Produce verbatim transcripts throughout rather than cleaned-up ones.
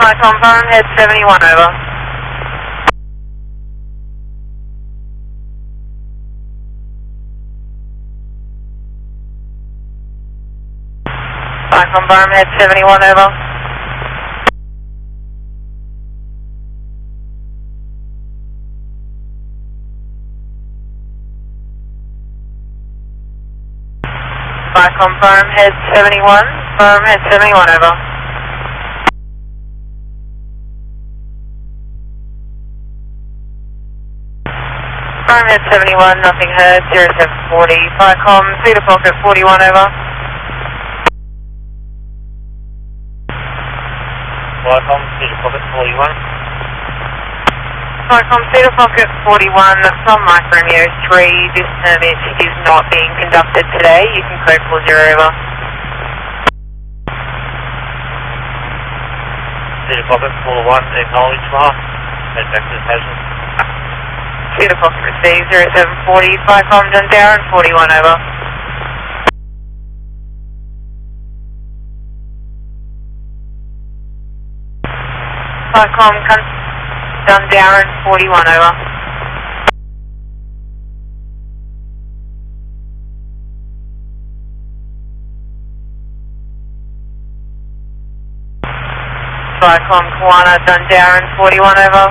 Flight confirm, head seventy-one over. Flight confirm, head seventy-one over. Flight confirm, head seventy-one, firm head seventy-one over. Firm head seventy-one, nothing heard, zero seven forty, flight com, Cedar Pocket forty-one over. Flight com, Cedar Pocket forty-one. Flight com, Cedar Pocket forty-one, from Mike Romeo three, this permit is not being conducted today, you can code four zero over. Cedar Pocket forty-one, acknowledge mark, head back to the station. Cedar Pocket received, zero seven forty, flight com, Dundarren forty-one over. Flight com, Dundarren forty-one over. Flight com, Kiwana, Dundarren forty-one over.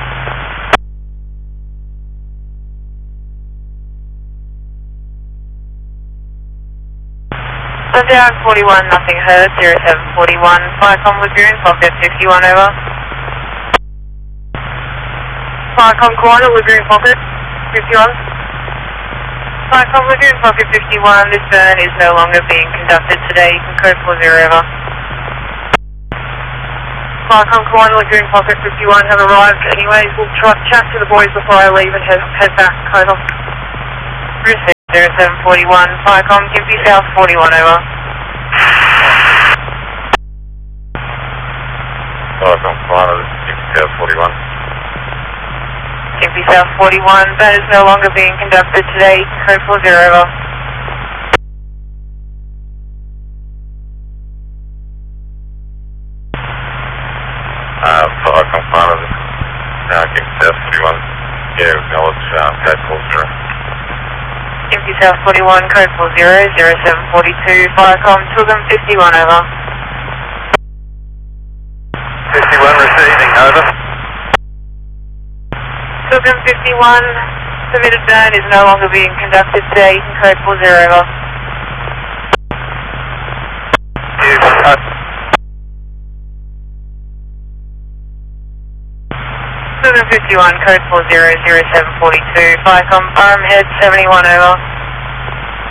Dundarren forty-one, nothing heard, zero seven forty-one, flight com, Lagoon Pocket fifty-one over. Flight com, Kiwana, Lagoon Pocket fifty-one. Flight com, Lagoon Pocket fifty-one, this burn is no longer being conducted today, you can code four zero over. Flight com, Kiwana, Lagoon Pocket fifty-one have arrived anyways, we'll try chat to the boys before I leave and head, head back, code off. zero seven forty-one, flight com, Gympie South forty-one over. Flight com, Kiwana, Gympie South forty-one. Gympie South forty-one, that is no longer being conducted today, code four zero over. Uh, Flight com, Kiwana, uh, Gympie South forty-one, yeah, acknowledge, uh, code four zero. Gympie South forty-one, code four zero, zero seven forty-two, flight com, Tugum fifty-one over. fifty-one receiving, over. Tugum fifty-one, submitted burn is no longer being conducted today, you can code four zero over. Yes, uh, Tugum fifty-one, code four zero, zero seven forty-two, flight com, farm head seventy-one over.